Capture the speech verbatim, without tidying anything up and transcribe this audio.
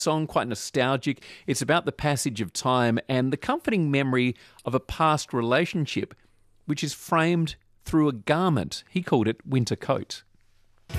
song, quite nostalgic. It's about the passage of time and the comforting memory of a past relationship, which is framed through a garment. He called it Winter Coat.